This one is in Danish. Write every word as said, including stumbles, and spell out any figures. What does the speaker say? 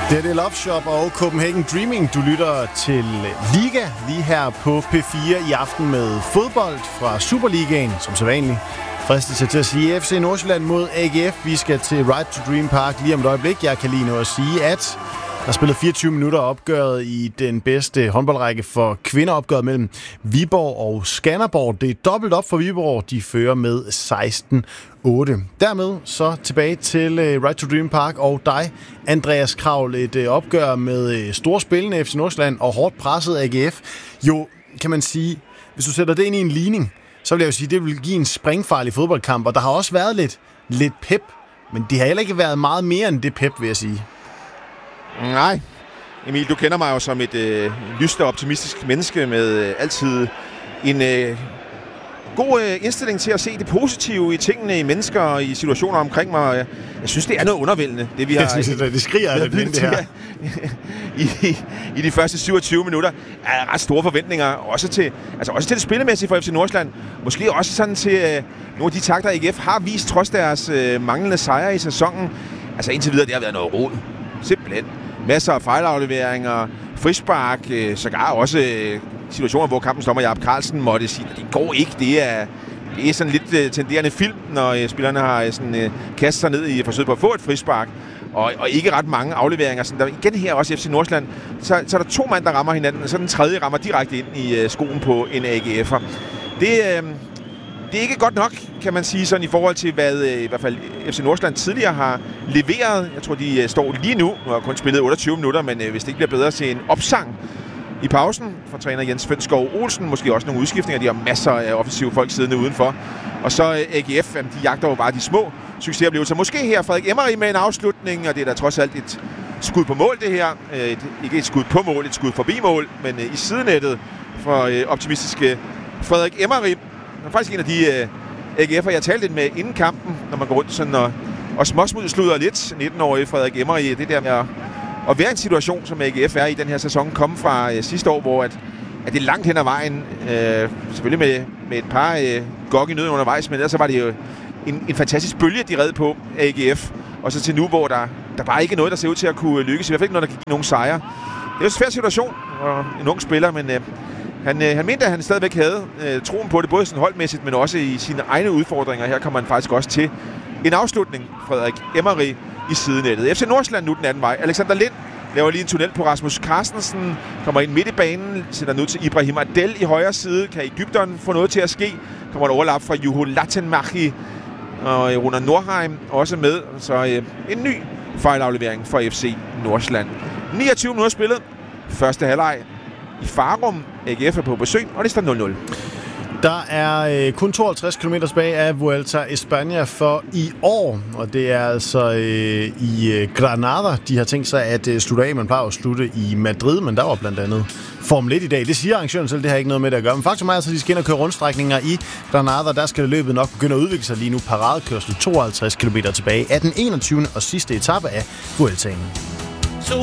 Det er det Love Shop og Copenhagen Dreaming. Du lytter til Liga lige her på P fire i aften med fodbold fra Superligaen, som sædvanligt. Fristes jeg til at sige F C Nordsjælland mod A G F. Vi skal til Right to Dream Park lige om et øjeblik. Jeg kan lige nå at sige, at der er spillet fireogtyve minutter opgøret i den bedste håndboldrække for kvinder, opgøret mellem Viborg og Skanderborg. Det er dobbelt op for Viborg. De fører med seksten otte. Dermed så tilbage til Right to Dream Park og dig, Andreas Kravl. Et opgør med storspillende F C Nordsjælland og hårdt presset A G F. Jo, kan man sige, hvis du sætter det ind i en ligning, så vil jeg jo sige, at det vil give en springfarlig fodboldkamp. Og der har også været lidt, lidt pep, men det har heller ikke været meget mere end det pep, vil jeg sige. Nej. Emil, du kender mig jo som et øh, lyst og optimistisk menneske med øh, altid en øh, god øh, indstilling til at se det positive i tingene, i mennesker og i situationer omkring mig. Jeg, jeg synes, det er noget undervældende, det vi har... Jeg synes, det skriger af det, det her. I, i, I de første syvogtyve minutter er ret store forventninger, også til, altså også til det spillemæssige for F C Nordsjælland. Måske også sådan til øh, nogle af de takter, A G F har vist trods deres øh, manglende sejre i sæsonen. Altså indtil videre, det har været noget rod. Simpelthen. Masser af fejlafleveringer, frispark, øh, sågar også øh, situationer, hvor kampens dommer Jakob Carlsen måtte sige, at det går ikke. Det er, det er sådan lidt øh, tenderende film, når øh, spillerne har øh, sådan, øh, kastet sig ned i forsøget på at få et frispark. Og, og ikke ret mange afleveringer. Sådan, der, igen her også i F C Nordsjælland, så, så er der to mand, der rammer hinanden, og så den tredje rammer direkte ind i øh, skoen på en A G F'er. Det øh, Det er ikke godt nok, kan man sige, sådan i forhold til, hvad i hvert fald F C Nordsjælland tidligere har leveret. Jeg tror, de står lige nu. Nu har kun spillet otteogtyve minutter, men hvis det ikke bliver bedre til en opsang i pausen fra træner Jens Fønskov Olsen. Måske også nogle udskiftninger. De har masser af offensive folk siddende udenfor. Og så A G F, de jagter jo bare de små succesoplevelser. Måske her Frederik Emmery med en afslutning, og det er da trods alt et skud på mål, det her. Et, ikke et skud på mål, et skud forbi mål, men i sidenettet for optimistiske Frederik Emmery. Han er faktisk en af de uh, A G F'er, jeg talte lidt med inden kampen, når man går rundt sådan og, og småsmudsluder lidt. nitten-årige Frederik Emmery, det der med at, at være i en situation, som A G F er i den her sæson, komme fra uh, sidste år, hvor at, at det er langt hen ad vejen. Uh, selvfølgelig med, med et par uh, gok i nøden undervejs, men ellers så var det jo en, en fantastisk bølge, de red på A G F. Og så til nu, hvor der, der bare ikke er noget, der ser ud til at kunne lykkes. I hvert fald ikke noget, der kan give nogen sejre. Det er jo en svær situation, og en ung spiller, men... Uh, Han, øh, han mente, at han stadigvæk havde øh, troen på det, både sådan holdmæssigt, men også i sine egne udfordringer. Her kommer han faktisk også til en afslutning, Frederik Emmery i sidenettet. F C Nordsjælland nu den anden vej. Alexander Lind laver lige en tunnel på Rasmus Carstensen, kommer ind midt i banen, sender nu til Ibrahim Adel i højre side. Kan Egypteren få noget til at ske? Kommer et overlap fra Juho Lattenmachi og øh, Runar Nordheim også med. Så øh, en ny fejlaflevering for F C Nordsjælland. niogtyve minutter spillet. Første halvleg i Farum. A G F er på besøg, og det står nul nul. Der er øh, kun tooghalvtreds kilometer tilbage af Vuelta España for i år, og det er altså øh, i øh, Granada, de har tænkt sig at øh, slutte af. Man plejer at slutte i Madrid, men der var blandt andet Formel et i dag. Det siger arrangøren selv, det har ikke noget med det at gøre. Men faktum er altså, at de skal ind og køre rundstrækninger i Granada. Der skal løbet nok begynde at udvikle sig lige nu. Paradekørsel tooghalvtreds kilometer tilbage af den enogtyvende og sidste etape af Vueltaen.